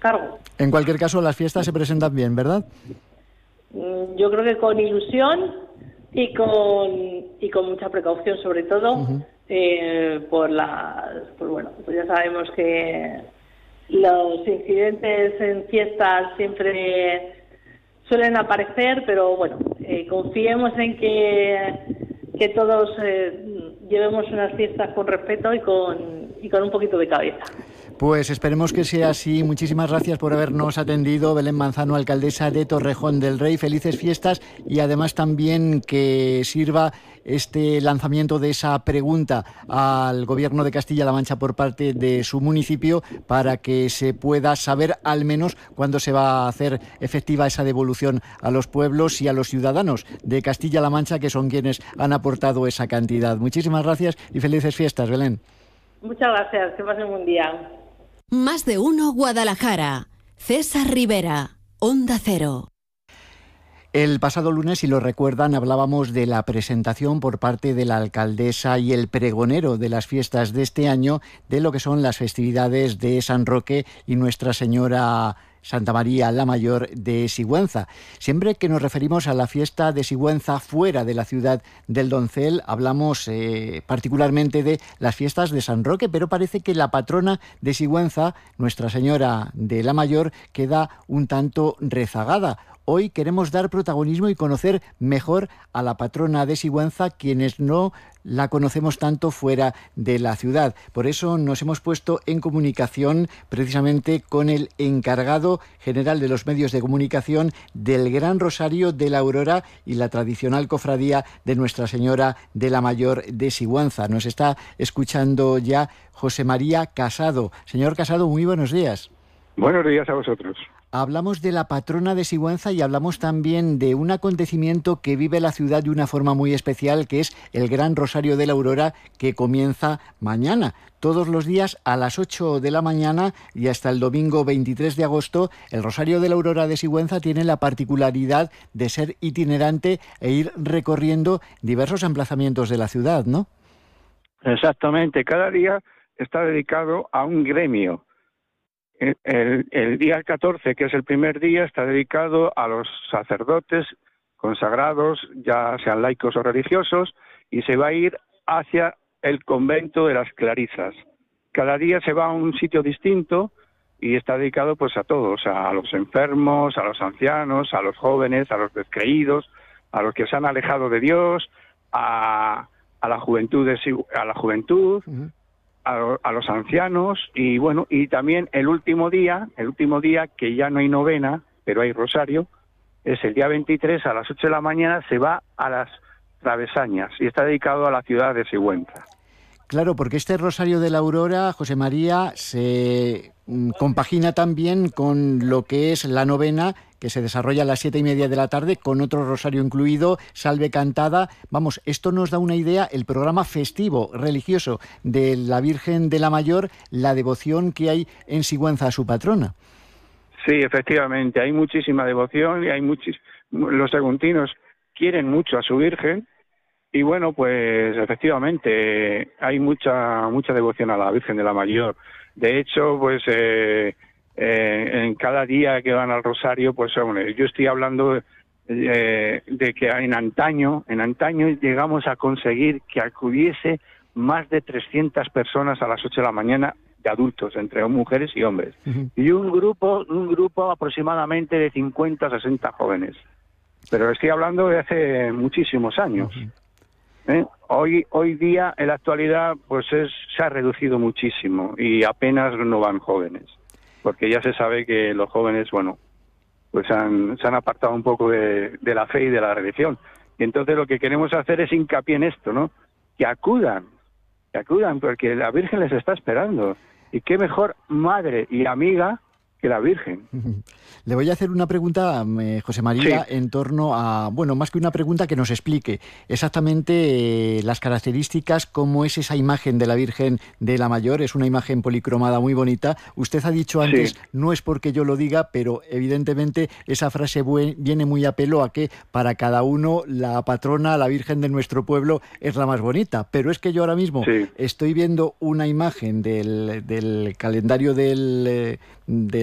cargo. En cualquier caso, las fiestas se presentan bien, ¿verdad? Yo creo que con ilusión y con mucha precaución, sobre todo, pues ya sabemos que los incidentes en fiestas siempre suelen aparecer, pero bueno, confiemos en que todos llevemos unas fiestas con respeto y con un poquito de cabeza. Pues esperemos que sea así. Muchísimas gracias por habernos atendido. Belén Manzano, alcaldesa de Torrejón del Rey. Felices fiestas y además también que sirva este lanzamiento de esa pregunta al Gobierno de Castilla-La Mancha por parte de su municipio para que se pueda saber al menos cuándo se va a hacer efectiva esa devolución a los pueblos y a los ciudadanos de Castilla-La Mancha, que son quienes han aportado esa cantidad. Muchísimas gracias y felices fiestas, Belén. Muchas gracias. Que pasen un día. Más de uno Guadalajara. César Rivera, Onda Cero. El pasado lunes, si lo recuerdan, hablábamos de la presentación por parte de la alcaldesa y el pregonero de las fiestas de este año de lo que son las festividades de San Roque y Nuestra Señora Santa María la Mayor de Sigüenza. Siempre que nos referimos a la fiesta de Sigüenza fuera de la ciudad del Doncel, hablamos particularmente de las fiestas de San Roque, pero parece que la patrona de Sigüenza, Nuestra Señora de la Mayor, queda un tanto rezagada. Hoy queremos dar protagonismo y conocer mejor a la patrona de Sigüenza, quienes no la conocemos tanto fuera de la ciudad. Por eso nos hemos puesto en comunicación precisamente con el encargado general de los medios de comunicación del Gran Rosario de la Aurora y la tradicional cofradía de Nuestra Señora de la Mayor de Sigüenza. Nos está escuchando ya José María Casado. Señor Casado, muy buenos días. Buenos días a vosotros. Hablamos de la patrona de Sigüenza y hablamos también de un acontecimiento que vive la ciudad de una forma muy especial, que es el Gran Rosario de la Aurora, que comienza mañana. Todos los días a las 8 de la mañana y hasta el domingo 23 de agosto, el Rosario de la Aurora de Sigüenza tiene la particularidad de ser itinerante e ir recorriendo diversos emplazamientos de la ciudad, ¿no? Exactamente, cada día está dedicado a un gremio. El día 14, que es el primer día, está dedicado a los sacerdotes consagrados, ya sean laicos o religiosos, y se va a ir hacia el convento de las Clarisas. Cada día se va a un sitio distinto y está dedicado pues a todos, a los enfermos, a los ancianos, a los jóvenes, a los descreídos, a los que se han alejado de Dios, a la juventud, Uh-huh. a los ancianos, y bueno, y también el último día que ya no hay novena, pero hay rosario, es el día 23 a las 8 de la mañana, se va a las Travesañas y está dedicado a la ciudad de Sigüenza. Claro, porque este Rosario de la Aurora, José María, se compagina también con lo que es la novena, que se desarrolla a las 7:30 de la tarde, con otro rosario incluido, salve cantada. Vamos, esto nos da una idea, el programa festivo religioso de la Virgen de la Mayor, la devoción que hay en Sigüenza a su patrona. Sí, efectivamente, hay muchísima devoción y los saguntinos quieren mucho a su Virgen. Y bueno, pues efectivamente hay mucha devoción a la Virgen de la Mayor. De hecho, pues en cada día que van al Rosario, pues hombre, yo estoy hablando de que en antaño llegamos a conseguir que acudiese más de 300 personas a las 8 de la mañana de adultos, entre mujeres y hombres. Uh-huh. Y un grupo aproximadamente de 50 o 60 jóvenes. Pero estoy hablando de hace muchísimos años. Uh-huh. Hoy día, en la actualidad, pues se ha reducido muchísimo y apenas no van jóvenes, porque ya se sabe que los jóvenes, bueno, pues se han apartado un poco de la fe y de la religión. Y entonces lo que queremos hacer es hincapié en esto, ¿no? Que acudan, porque la Virgen les está esperando. Y qué mejor madre y amiga que la Virgen. Le voy a hacer una pregunta, José María, sí, en torno a, bueno, más que una pregunta, que nos explique exactamente las características, cómo es esa imagen de la Virgen de la Mayor. Es una imagen policromada muy bonita. Usted ha dicho antes, sí, no es porque yo lo diga, pero evidentemente esa frase viene muy a pelo a que para cada uno la patrona, la Virgen de nuestro pueblo, es la más bonita. Pero es que yo ahora mismo estoy viendo una imagen del calendario de